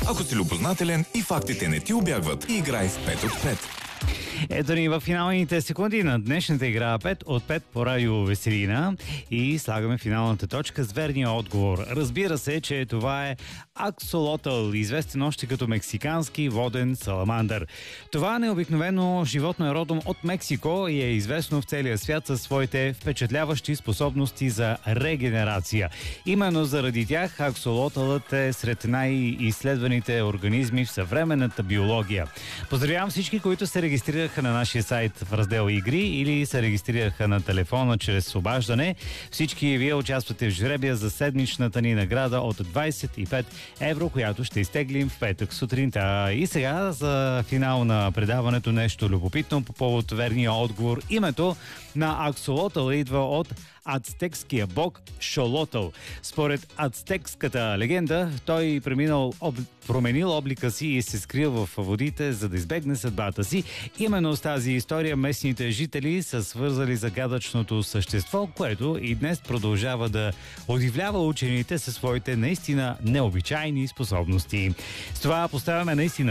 Ако си любознателен и фактите не ти убягват, играй в 5 от 5. Ето ни в финалните секунди на днешната игра 5 от 5 по радио Веселина и слагаме финалната точка с верния отговор. Разбира се, че това е аксолотъл, известен още като мексикански воден саламандър. Това необикновено животно е родом от Мексико и е известно в целия свят със своите впечатляващи способности за регенерация. Именно заради тях аксолотълът е сред най-изследваните организми в съвременната биология. Поздравявам всички, които се регистрираха на нашия сайт в раздел Игри или се регистрираха на телефона чрез обаждане. Всички вие участвате в жребия за седмичната ни награда от 25 евро, която ще изтеглим в петък сутринта. И сега за финал на предаването нещо любопитно по повод верния отговор. Името на аксолотъл идва от ацтекския бог Шолотъл. Според ацтекската легенда, той променил облика си и се скрил в водите, за да избегне съдбата си. Именно с тази история местните жители са свързали загадъчното същество, което и днес продължава да удивлява учените със своите наистина необичайни способности. С това поставяме наистина